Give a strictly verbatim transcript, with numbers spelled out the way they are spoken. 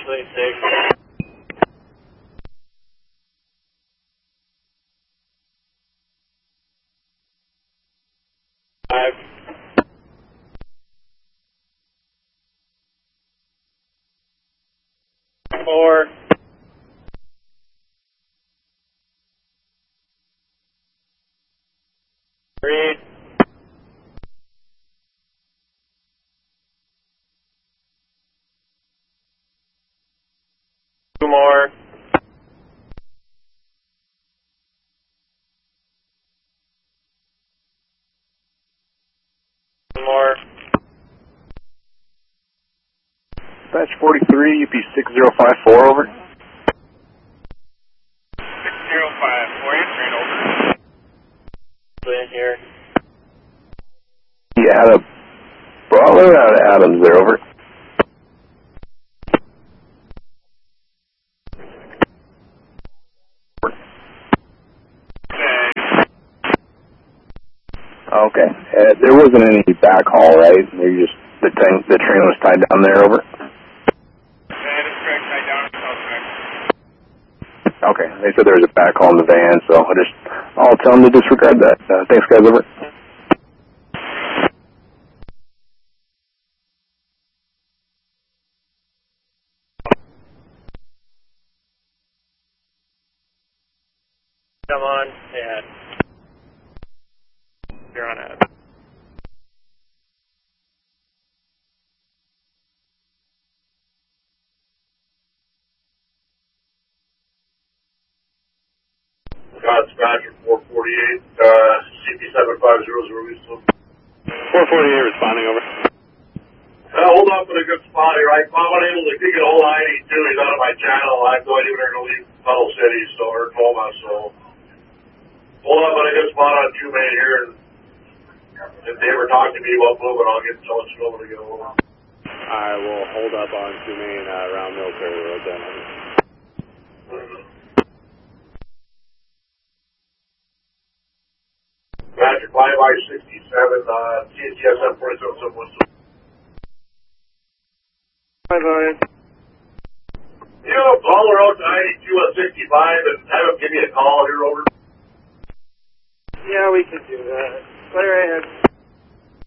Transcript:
twenty-six. Five. Four. Three. Two more. One more. Dispatch forty-three, U P six zero five four, over. six zero five four, you turn over. In here. Yeah, out of Bravo, out of Adams there, over. Okay. Uh, there wasn't any backhaul, right? Maybe just the train, the train was tied down there, over. That is correct, tied down south side. Okay. They said there was a backhaul in the van, so I just, I'll tell them to disregard that. Uh, thanks, guys, over. Come on, yeah. You're on it. God's Badger four forty-eight, uh, C P seven five zero zero, Houston. four forty-eight responding, over. Uh, hold up in a good spot here. I, I'm unable to get a hold of I eighty-two. He's out of my channel. I have no idea when they're going to leave Tunnel City, so, or Toma, so. Hold up in a good spot on two main here, and if they ever talk to me about moving, I'll get someone to over to get over. I will hold up on two main uh, around Military Road then. Mm-hmm. Badger five by sixty-seven, uh, T S M forty-seven seven one seven. Bye bye. You know, call her out to ninety-two on sixty-five and have him give me a call here over. Yeah, we can do that. Clear ahead.